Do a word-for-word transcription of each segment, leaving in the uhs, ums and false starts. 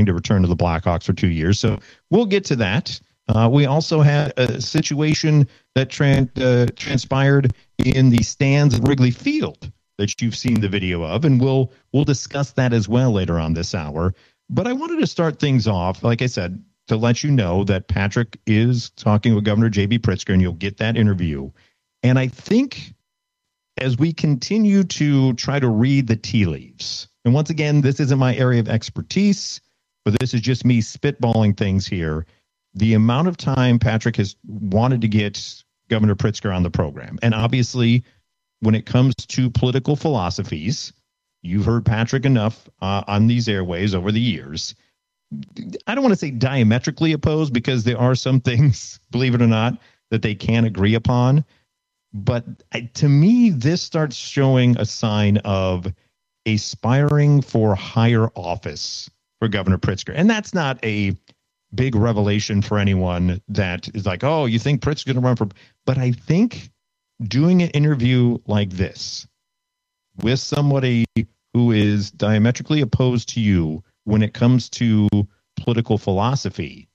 trying to return to the Blackhawks for two years. So we'll get to that. Uh, we also had a situation that tran- uh, transpired in the stands of Wrigley Field that you've seen the video of, and we'll we'll discuss that as well later on this hour. But I wanted to start things off, like I said, to let you know that Patrick is talking with Governor J B Pritzker, and you'll get that interview. And I think as we continue to try to read the tea leaves, and once again, this isn't my area of expertise, but this is just me spitballing things here. The amount of time Patrick has wanted to get Governor Pritzker on the program. And obviously, when it comes to political philosophies, you've heard Patrick enough uh, on these airways over the years. I don't want to say diametrically opposed, because there are some things, believe it or not, that they can agree upon. But to me, this starts showing a sign of aspiring for higher office for Governor Pritzker. And that's not a big revelation for anyone that is like, oh, you think Pritzker's going to run for... But I think doing an interview like this with somebody who is diametrically opposed to you when it comes to political philosophy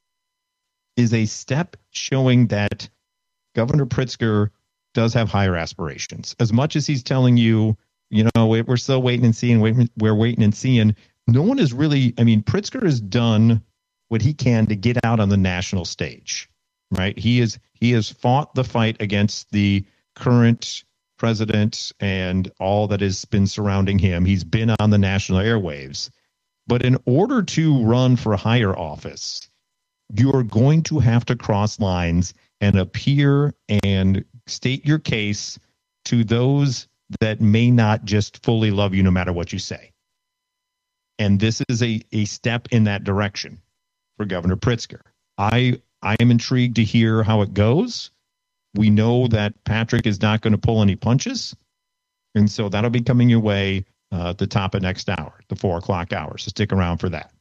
is a step showing that Governor Pritzker does have higher aspirations. As much as he's telling you, you know, we're still waiting and seeing, we're waiting and seeing, no one is really, I mean, Pritzker has done what he can to get out on the national stage, right? He is he has fought the fight against the current president and all that has been surrounding him. He's been on the national airwaves. But in order to run for a higher office, you're going to have to cross lines and appear and state your case to those that may not just fully love you no matter what you say. And this is a, a step in that direction for Governor Pritzker. I I am intrigued to hear how it goes. We know that Patrick is not going to pull any punches. And so that'll be coming your way uh, at the top of next hour, the four o'clock hour. So stick around for that.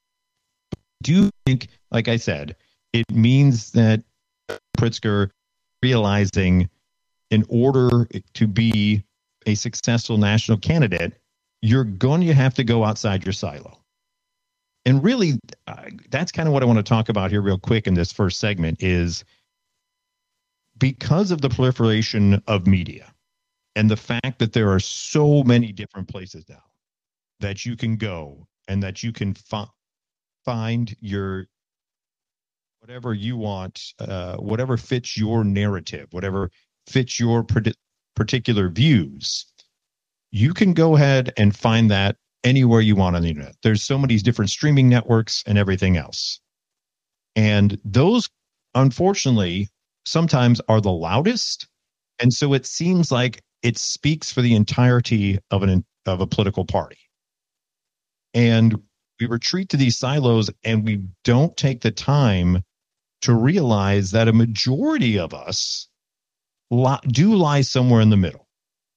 Do you think, like I said, it means that Pritzker realizing in order to be a successful national candidate, you're going to have to go outside your silo? And really, uh, that's kind of what I want to talk about here real quick in this first segment is because of the proliferation of media and the fact that there are so many different places now that you can go and that you can fi- find your whatever you want, uh, whatever fits your narrative, whatever fits your pred- particular views, you can go ahead and find that anywhere you want on the internet. There's so many different streaming networks and everything else. And those, unfortunately, sometimes are the loudest. And so it seems like it speaks for the entirety of an of a political party. And we retreat to these silos and we don't take the time to realize that a majority of us li- do lie somewhere in the middle.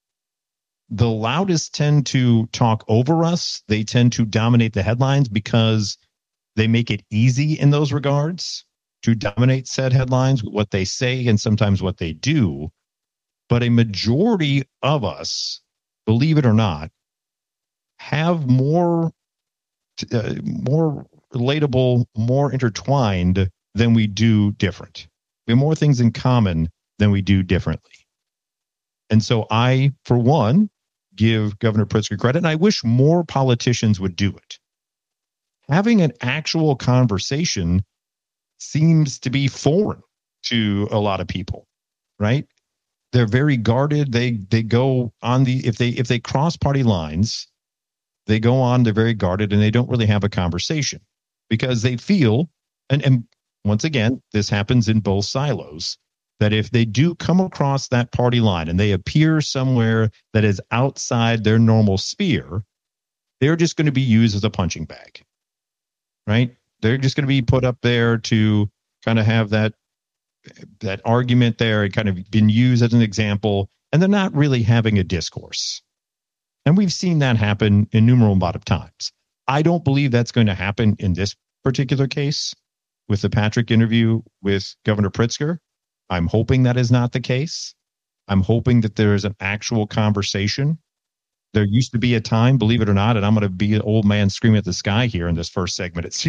The loudest tend to talk over us. They tend to dominate the headlines because they make it easy in those regards to dominate said headlines with what they say and sometimes what they do. But a majority of us, believe it or not, have more, uh, more relatable, more intertwined than we do different. We have more things in common than we do differently. And so I, for one, give Governor Pritzker credit, and I wish more politicians would do it. Having an actual conversation seems to be foreign to a lot of people, right? They're very guarded. They they go on the if they if they cross party lines, they go on, they're very guarded, and they don't really have a conversation because they feel, and, and once again, this happens in both silos, that if they do come across that party line and they appear somewhere that is outside their normal sphere, they're just going to be used as a punching bag, right? They're just going to be put up there to kind of have that that argument there and kind of been used as an example, and they're not really having a discourse. And we've seen that happen innumerable amount of times. I don't believe that's going to happen in this particular case with the Patrick interview with Governor Pritzker. I'm hoping that is not the case. I'm hoping that there is an actual conversation. There used to be a time, believe it or not, and I'm going to be an old man screaming at the sky here in this first segment. It